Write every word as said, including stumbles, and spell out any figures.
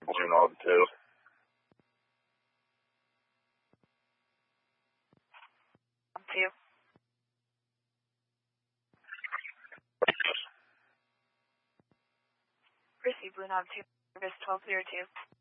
Blue Knob two. two. Receive Blue Knob two, service twelve zero two.